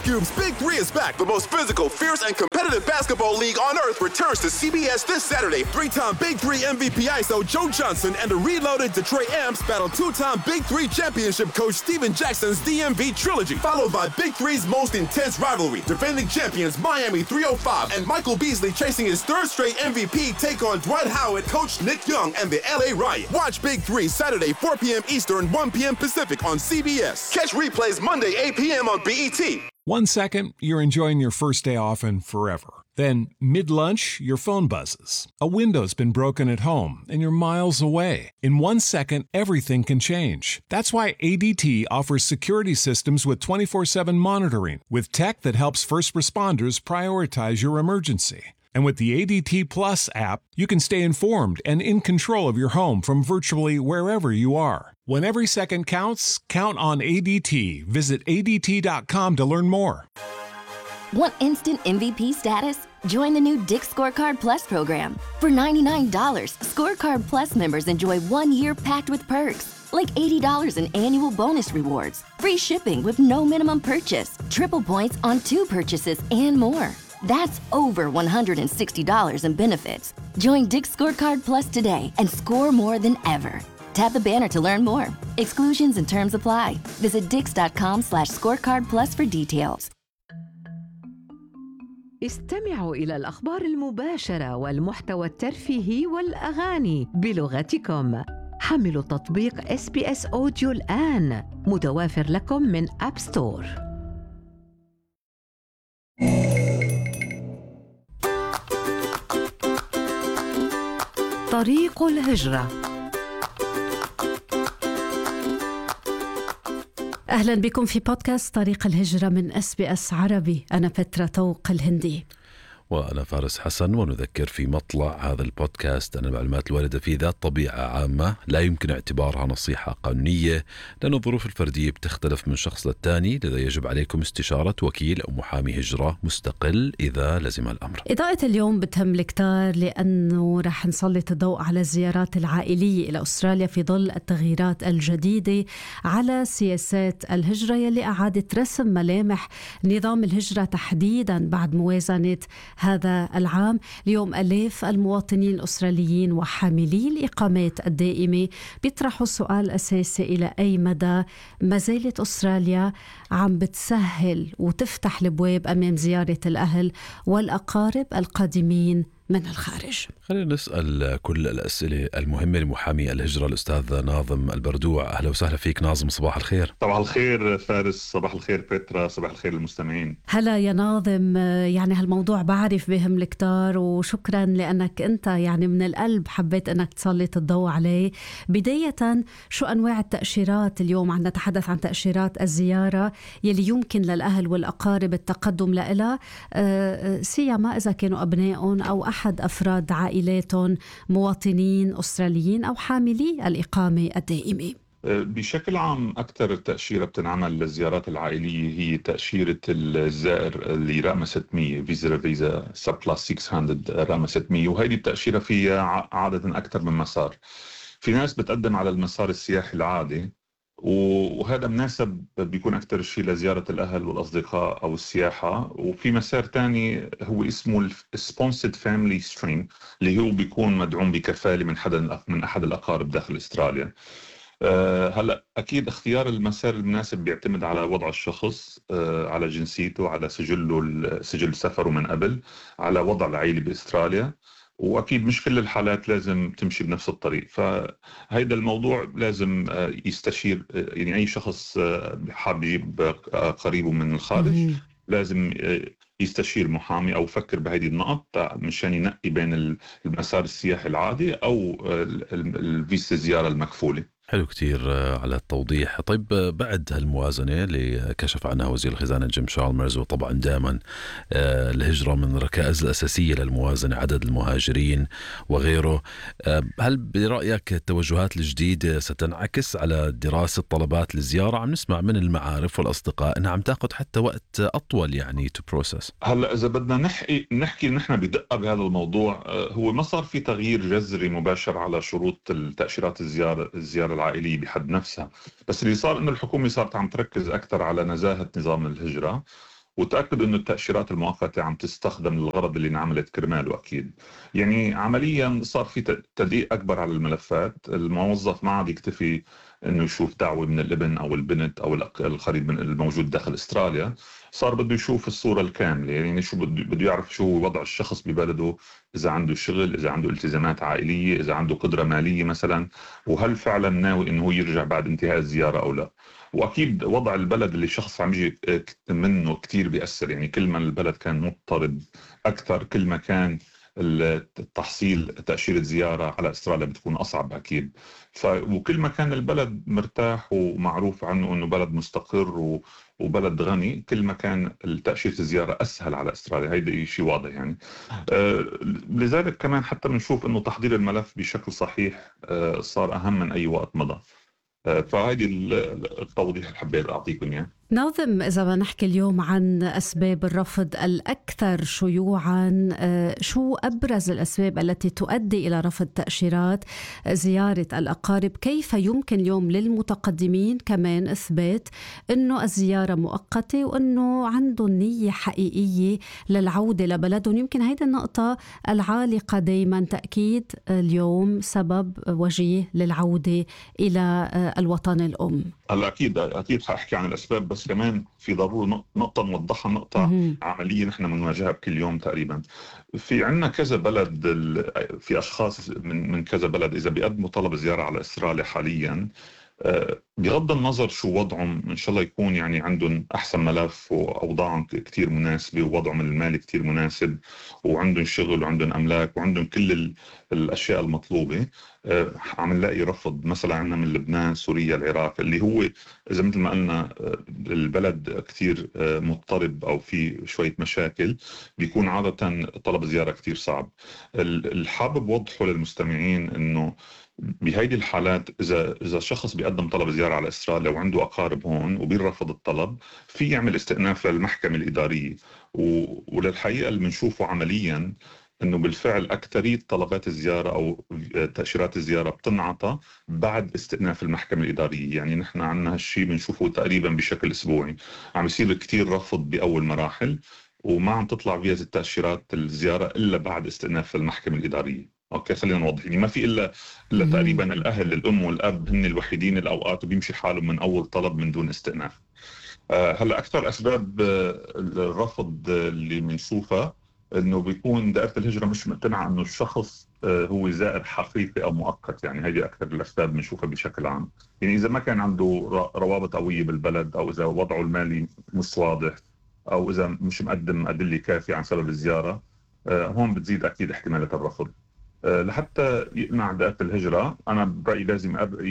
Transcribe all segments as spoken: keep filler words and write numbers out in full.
Cube's Big Three is back. The most physical, fierce, and competitive basketball league on earth returns to C B S this Saturday. Three-time Big Three M V P I S O Joe Johnson and the reloaded Detroit Amps battle two-time Big Three championship coach Steven Jackson's D M V trilogy, followed by Big Three's most intense rivalry. Defending champions Miami three oh five and Michael Beasley chasing his third straight M V P take on Dwight Howard, Coach Nick Young, and the L A Riot. Watch Big Three Saturday four p.m. Eastern, one p.m. Pacific on C B S. Catch replays Monday eight p.m. on B E T. One second, you're enjoying your first day off and forever. Then, mid-lunch, your phone buzzes. A window's been broken at home, and you're miles away. In one second, everything can change. That's why A D T offers security systems with twenty-four seven monitoring, with tech that helps first responders prioritize your emergency. And with the A D T Plus app, you can stay informed and in control of your home from virtually wherever you are. When every second counts, count on A D T. Visit A D T dot com to learn more. Want instant M V P status? Join the new Dick's Scorecard Plus program. For ninety-nine dollars, Scorecard Plus members enjoy one year packed with perks, like eighty dollars in annual bonus rewards, free shipping with no minimum purchase, triple points on two purchases, and more. That's over one hundred sixty dollars in benefits. Join Dick's Scorecard Plus today and score more than ever. Tap the banner to learn more. Exclusions and terms apply. Visit dix.com slash scorecard plus for details. استمعوا إلى الأخبار المباشرة والمحتوى الترفيهي والأغاني بلغتكم. حملوا تطبيق إس بي إس أوديو الآن، متوافر لكم من أب ستور. طريق الهجرة. أهلا بكم في بودكاست طريق الهجرة من إس بي إس عربي. أنا بترا طوق الهندي وأنا فارس حسن، ونذكر في مطلع هذا البودكاست أن المعلومات الواردة فيه ذات طبيعة عامة لا يمكن اعتبارها نصيحة قانونية، لأن الظروف الفردية بتختلف من شخص للتاني، لذا يجب عليكم استشارة وكيل أو محامي هجرة مستقل إذا لزم الأمر. إضاءة اليوم بتهم الكتار لأنه رح نسلط الضوء على الزيارات العائلية إلى أستراليا في ظل التغييرات الجديدة على سياسات الهجرة يلي أعادت رسم ملامح نظام الهجرة تحديدا بعد موازنة هذا العام. اليوم ألاف المواطنين الأستراليين وحاملي الإقامات الدائمة بيطرحوا السؤال الأساسي: إلى أي مدى ما زالت أستراليا عم بتسهل وتفتح الأبواب أمام زيارة الأهل والأقارب القادمين من الخارج؟ خلينا نسأل كل الأسئلة المهمة لمحامي الهجرة الأستاذ ناظم البردوع. أهلا وسهلا فيك ناظم، صباح الخير. صباح الخير فارس، صباح الخير بيترا، صباح الخير للمستمعين. هلا يا ناظم، يعني هالموضوع بعرف بهم الكتار، وشكرا لأنك أنت يعني من القلب حبيت أنك تسلط الضوء عليه. بداية، شو أنواع التأشيرات اليوم؟ عم نتحدث عن تأشيرات الزيارة يلي يمكن للأهل والأقارب التقدم لها، سيما إذا كانوا أبنائهم أو أحد أفراد عائلاتهم مواطنين أستراليين أو حاملي الإقامة الدائمة. بشكل عام أكثر تأشيرة بتنعمل للزيارات العائلية هي تأشيرة الزائر اللي رقم ستمية، فيزا فيزا سب بلس ستمية رقم ستمية، وهذه التأشيرة فيها عادة أكثر من مسار. في ناس بتقدم على المسار السياحي العادي، وهذا مناسب بيكون أكتر شيء لزيارة الأهل والأصدقاء أو السياحة. وفي مسار تاني هو اسمه Sponsored Family Stream، اللي هو بيكون مدعوم بكفالة من حدا من أحد الأقارب داخل أستراليا. أه هلأ أكيد اختيار المسار المناسب بيعتمد على وضع الشخص، أه على جنسيته، على سجله سجل سفره من قبل، على وضع العائلة بأستراليا، وأكيد مش كل الحالات لازم تمشي بنفس الطريق. فهيدا الموضوع لازم يستشير، يعني أي شخص حاب يجيب قريبه من الخارج لازم يستشير محامي أو يفكر بهيدي النقط مشان ينقي بين المسار السياحي العادي أو الفيزا الزيارة المكفولة. حلو كتير على التوضيح. طيب، بعد هالموازنة اللي كشف عنها وزير الخزانة جيم شالمرز، وطبعا دائما الهجرة من الركائز الأساسية للموازنة، عدد المهاجرين وغيره، هل برأيك التوجهات الجديدة ستنعكس على دراسة طلبات الزيارة؟ عم نسمع من المعارف والأصدقاء أنها عم تاخد حتى وقت أطول يعني to process. هلأ إذا بدنا نحكي نحكي نحن بدقة بهذا الموضوع، هو ما صار في تغيير جذري مباشر على شروط التأشيرات الزيارة الزيارة العائلية بحد نفسها، بس اللي صار إنه الحكومة صارت عم تركز أكثر على نزاهة نظام الهجرة، وتأكد أنه التأشيرات المؤقتة عم تستخدم للغرض اللي انعملت كرماله. أكيد يعني عمليا صار في تدقيق أكبر على الملفات. الموظف ما عاد يكتفي أنه يشوف دعوة من الابن أو البنت أو القريب من الموجود داخل أستراليا، صار بده يشوف الصورة الكاملة. يعني شو بده بده يعرف شو هو وضع الشخص ببلده، إذا عنده شغل، إذا عنده التزامات عائلية، إذا عنده قدرة مالية مثلا، وهل فعلا ناوي إنه هو يرجع بعد انتهاء الزيارة أو لا. وأكيد وضع البلد اللي الشخص عم يجي منه كتير بيأثر. يعني كل ما البلد كان مضطرب أكثر، كل ما كان التحصيل تأشيرة زيارة على أستراليا بتكون أصعب أكيد. ف... وكل ما كان البلد مرتاح ومعروف عنه أنه بلد مستقر و... وبلد غني، كل ما كان تأشيرة الزيارة أسهل على أستراليا. هيدا شيء واضح يعني. آه لذلك كمان حتى بنشوف أنه تحضير الملف بشكل صحيح آه صار أهم من أي وقت مضى. آه فهذه التوضيح اللي حبيت أعطيكم يعني. ناظم، إذا بدنا نحكي اليوم عن أسباب الرفض الأكثر شيوعاً، شو أبرز الأسباب التي تؤدي إلى رفض تأشيرات زيارة الأقارب؟ كيف يمكن اليوم للمتقدمين كمان إثبات أنه الزيارة مؤقتة وأنه عندهم نية حقيقية للعودة لبلدهم؟ يمكن هيدا النقطة العالقة دايماً تأكيد اليوم سبب وجيه للعودة إلى الوطن الأم. هلا أكيد أكيد حأحكي عن الأسباب، بس كمان في ضرورة نقطة نوضحها، نقطة عملية نحن بنواجهها بكل يوم تقريبا. في عنا كذا بلد، في أشخاص من من كذا بلد إذا بيقدموا طلب زيارة على أستراليا حاليا، بغض النظر شو وضعهم، إن شاء الله يكون يعني عندهم أحسن ملف وأوضاعهم كتير مناسبة ووضعهم المالي كتير مناسب وعندهم شغل وعندهم أملاك وعندهم كل الأشياء المطلوبة، عم نلاقي رفض. مثلا عندنا من لبنان، سوريا، العراق، اللي هو إذا مثل ما قلنا البلد كتير مضطرب أو في شوية مشاكل، بيكون عادة طلب زيارة كتير صعب. الحابب وضحه للمستمعين إنه بهيدي الحالات إذا إذا شخص بيقدم طلب زيارة على أستراليا وعنده أقارب هون وبيرفض الطلب، في يعمل استئناف للمحكمة الإدارية. وللحقيقة اللي بنشوفه عملياً إنه بالفعل أكثرية طلبات الزيارة أو تأشيرات الزيارة بتنعطى بعد استئناف المحكمة الإدارية. يعني نحن عنا هالشي بنشوفه تقريباً بشكل أسبوعي. عم يصير كتير رفض بأول مراحل، وما عم تطلع فيزا تأشيرات الزيارة إلا بعد استئناف المحكمة الإدارية. اوكي خلينا نوضح، يعني ما في الا الا تقريبا الاهل الام والاب هن الوحيدين الاوقات وبيمشي حالهم من اول طلب من دون استئناف. آه هلا اكثر اسباب الرفض اللي بنشوفها انه بيكون دائره الهجره مش مقتنعه انه الشخص آه هو زائر حقيقي او مؤقت. يعني هذه اكثر الاسباب بنشوفها بشكل عام. يعني اذا ما كان عنده روابط قويه بالبلد، او اذا وضعه المالي مش واضح، او اذا مش مقدم ادله كافيه عن سبب الزياره، آه هون بتزيد اكيد احتمالات الرفض. لحتى يقنع دائرة الهجرة أنا برأيي لازم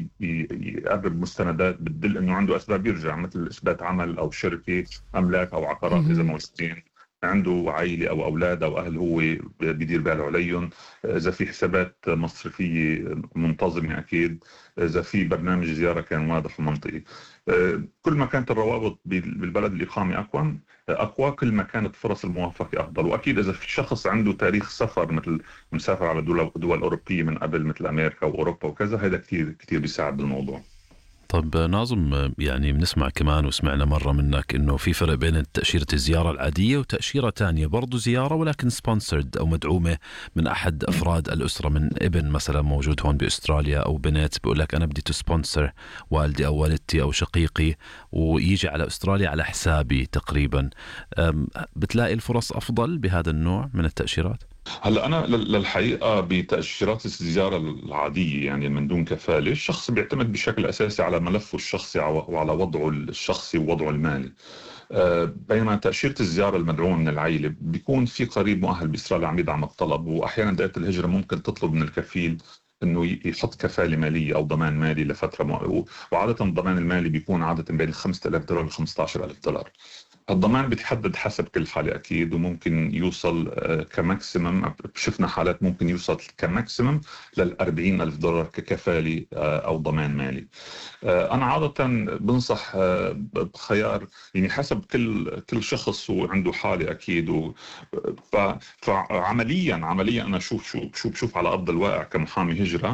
يقرب مستندات بتدل إنه عنده أسباب يرجع، مثل إثبات عمل أو شركة، أملاك أو عقارات إذا موجودين، عنده عائلة أو أولاد أو أهل هو بيدير باله عليهم، إذا في حسابات مصرفية منتظمة أكيد، إذا في برنامج زيارة كان واضح ومنطقي. كل ما كانت الروابط بالبلد الإقامة أقوى أقوى كل ما كانت فرص الموافقة أفضل. وأكيد إذا في شخص عنده تاريخ سفر، مثل مسافر على دول, دول أوروبية من قبل مثل أمريكا وأوروبا وكذا، هذا كتير كتير بيساعد بالموضوع. طب ناظم، يعني بنسمع كمان وسمعنا مرة منك إنه في فرق بين تأشيرة الزيارة العادية وتأشيرة تانية برضو زيارة ولكن سبونسرد أو مدعومة من أحد أفراد الأسرة، من ابن مثلا موجود هون بأستراليا أو بنت بيقول لك أنا بدي تسبونسر والدي أو والدتي أو شقيقي ويجي على أستراليا على حسابي تقريبا. بتلاقي الفرص أفضل بهذا النوع من التأشيرات؟ هلا أنا للحقيقة بتأشيرات الزيارة العادية يعني من دون كفالة، الشخص بيعتمد بشكل أساسي على ملفه الشخصي وعلى وضعه الشخصي ووضعه المالي. بينما تأشيرة الزيارة المدعومة من العائلة بيكون في قريب مؤهل بإسرائيل عم يدعم الطلب، وأحيانا دائرة الهجرة ممكن تطلب من الكفيل إنه يحط كفالة مالية أو ضمان مالي لفترة مؤ... وعادة الضمان المالي بيكون عادة بين خمسة آلاف دولار ل خمسة عشر ألف دولار. الضمان بيتحدد حسب كل حالة أكيد، وممكن يوصل كماكسيمم، شفنا حالات ممكن يوصل كماكسيمم للأربعين ألف دولار ككفالة أو ضمان مالي. أنا عادة بنصح بخيار يعني حسب كل كل شخص وعنده حالة أكيد. و... فعمليا عمليا أنا شوف شو شو بشوف على أرض الواقع كمحامي هجرة،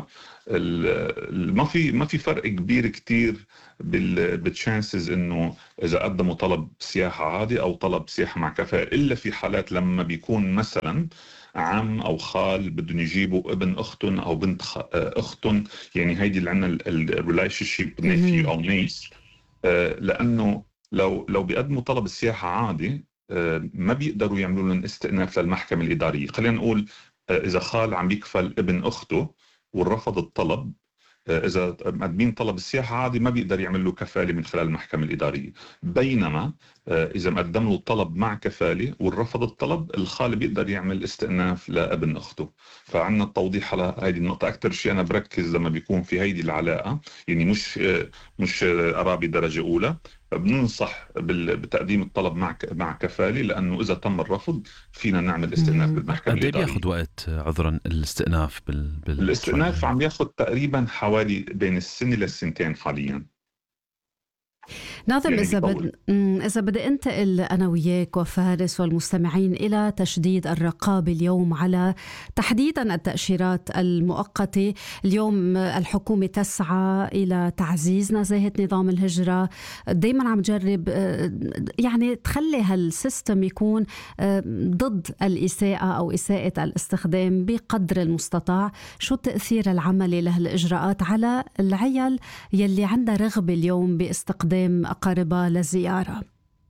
ما في ما في فرق كبير كتير بالتشانسز انه اذا قدموا طلب سياحه عادي او طلب سياحه مع كفاءه، الا في حالات لما بيكون مثلا عم او خال بدهم يجيبوا ابن اختهم او بنت اختهم، يعني هيدي اللي عندنا الريليشن شيب نيفيو او نيس. لانه لو لو بيقدموا طلب السياحه عادي ما بيقدروا يعملوا لهم استئناف للمحكمه الاداريه. خلينا نقول اذا خال عم يكفل ابن اخته ورفض الطلب، إذا مقدمين طلب السياحة عادي ما بيقدر يعمل له كفالة من خلال المحكمة الإدارية. بينما إذا مقدم له طلب مع كفالة ورفض الطلب، الخال بيقدر يعمل استئناف لابن أخته. فعنا التوضيح على هذه النقطة. أكثر شيء أنا بركز لما بيكون في هيدي العلاقة، يعني مش مش قرابة درجة أولى، بننصح بتقديم الطلب مع مع كفالة، لأنه إذا تم الرفض فينا نعمل استئناف بالمحكمة الإدارية. قد بياخذ وقت عذرا الاستئناف بال... بال... الاستئناف عم ياخذ تقريبا حوالي بين السنة للسنتين حاليا. ناظم، يعني إذا بد... إذا بدي أنتقل أنا وياك وفارس والمستمعين إلى تشديد الرقابة اليوم على تحديدا التأشيرات المؤقتة. اليوم الحكومة تسعى إلى تعزيز نزاهة نظام الهجرة، دايما عم تجرب يعني تخلي هالسيستم يكون ضد الإساءة أو إساءة الاستخدام بقدر المستطاع. شو التأثير العملي لهالإجراءات على العيال يلي عندها رغبة اليوم باستقدام أقاربها للزيارة؟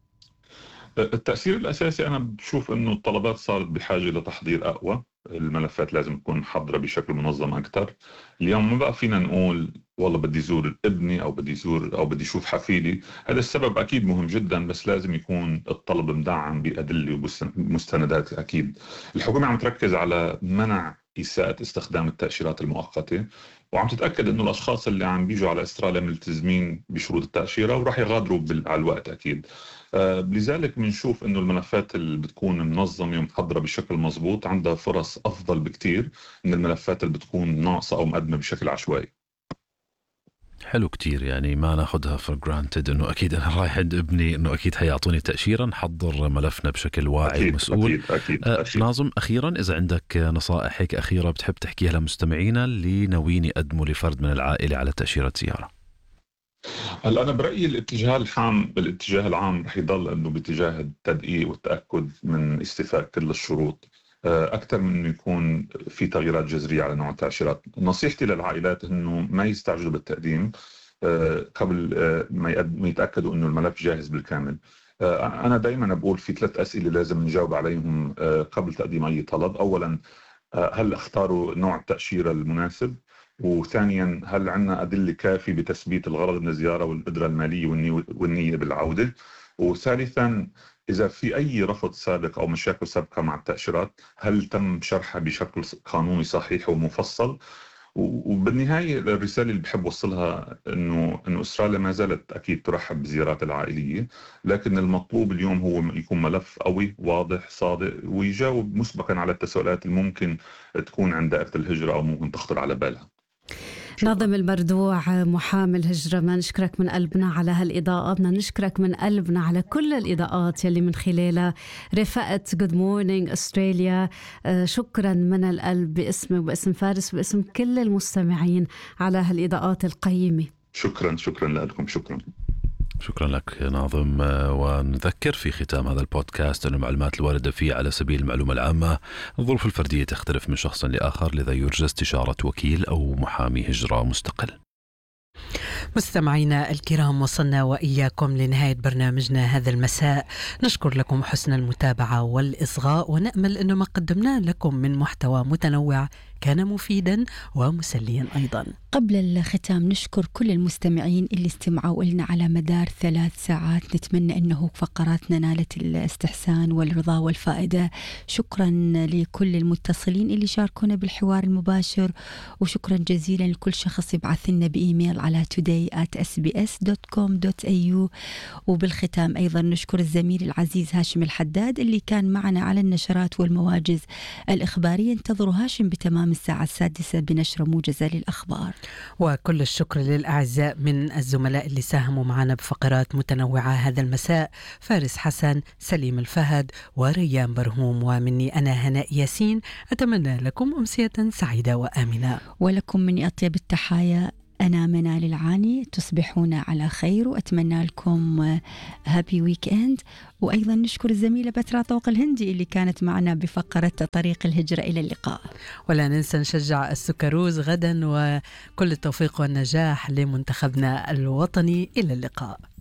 التأثير الأساسي أنا بشوف أنه الطلبات صارت بحاجة لتحضير أقوى، الملفات لازم تكون حضرة بشكل منظم أكثر. اليوم ما بقى فينا نقول والله بدي زور ابني أو بدي زور أو بدي شوف حفيدي. هذا السبب أكيد مهم جدا، بس لازم يكون الطلب مدعم بأدلة ومستندات. أكيد الحكومة عم تركز على منع إساءة استخدام التأشيرات المؤقتة، وعم تتأكد أنه الأشخاص اللي عم بيجوا على استراليا ملتزمين بشروط التأشيرة وراح يغادروا على الوقت أكيد. آه لذلك بنشوف أنه الملفات اللي بتكون منظمة ومحضرة بشكل مضبوط عندها فرص أفضل بكتير من الملفات اللي بتكون ناقصة أو مقدمة بشكل عشوائي. حلو كتير، يعني ما ناخدها for granted انه اكيد انا رايح عند ابني انه اكيد هيعطوني تأشيرة، نحضر ملفنا بشكل واعي أكيد ومسؤول. أكيد أكيد آه أكيد. ناظم، اخيرا اذا عندك نصائح هيك اخيرة بتحب تحكيها لمستمعينا اللي ناويين يقدموا لفرد من العائلة على تأشيرة زيارة. هلا أنا برأيي الاتجاه العام بالاتجاه العام رح يضل إنه باتجاه التدقيق والتأكد من استيفاء كل الشروط أكثر من إنه يكون في تغييرات جذرية على نوع التأشيرات. نصيحتي للعائلات إنه ما يستعجلوا بالتقديم قبل ما يتأكدوا إنه الملف جاهز بالكامل. أنا دائما بقول في ثلاث أسئلة لازم نجاوب عليهم قبل تقديم أي طلب. أولا، هل اختاروا نوع التأشيرة المناسب؟ وثانيا، هل عندنا أدلة كافية بتثبيت الغرض من الزيارة والقدرة المالية والنية بالعودة؟ وثالثا، إذا في أي رفض سابق أو مشاكل سابقة مع التأشيرات هل تم شرحها بشكل قانوني صحيح ومفصل؟ وبالنهاية الرسالة اللي بحب وصلها إنه إنه أستراليا ما زالت أكيد ترحب بالزيارات العائلية، لكن المطلوب اليوم هو يكون ملف قوي واضح صادق ويجاوب مسبقا على التساؤلات اللي ممكن تكون عند دائرة الهجرة أو ممكن تخطر على بالها. ناظم المردوع، محامي الهجرة، ما نشكرك من قلبنا على هالإضاءة، بدنا نشكرك من قلبنا على كل الإضاءات يلي من خلالها رفقت Good Morning Australia. شكرا من القلب باسمي وباسم فارس وباسم كل المستمعين على هالإضاءات القيمة. شكرا شكرا لكم. شكرا شكرا لك ناظم. ونذكر في ختام هذا البودكاست أن المعلومات الواردة فيه على سبيل المعلومة العامة. الظروف الفردية تختلف من شخص لآخر، لذا يرجى استشارة وكيل أو محامي هجرة مستقل. مستمعينا الكرام، وصلنا وإياكم لنهاية برنامجنا هذا المساء. نشكر لكم حسن المتابعة والإصغاء، ونأمل أن ما قدمناه لكم من محتوى متنوع كان مفيدا ومسليا أيضا. قبل الختام نشكر كل المستمعين اللي استمعوا لنا على مدار ثلاث ساعات. نتمنى أنه فقراتنا نالت الاستحسان والرضا والفائدة. شكرا لكل المتصلين اللي شاركونا بالحوار المباشر، وشكرا جزيلا لكل شخص يبعث لنا بإيميل على today at s b s dot com dot a u. وبالختام أيضا نشكر الزميل العزيز هاشم الحداد اللي كان معنا على النشرات والمواجز الإخبارية. انتظروا هاشم بتمام تمام الساعة السادسة بنشرة موجزة للأخبار. وكل الشكر للأعزاء من الزملاء اللي ساهموا معنا بفقرات متنوعة هذا المساء: فارس حسن، سليم الفهد، وريان برهوم، ومني أنا هناء ياسين. أتمنى لكم أمسية سعيدة وآمنة. ولكم مني أطيب التحايا، أنا منال العاني. تصبحون على خير وأتمنى لكم هابي ويكند. وأيضا نشكر الزميلة بترا طوق الهندي اللي كانت معنا بفقرة طريق الهجرة. إلى اللقاء. ولا ننسى نشجع السكروز غدا، وكل التوفيق والنجاح لمنتخبنا الوطني. إلى اللقاء.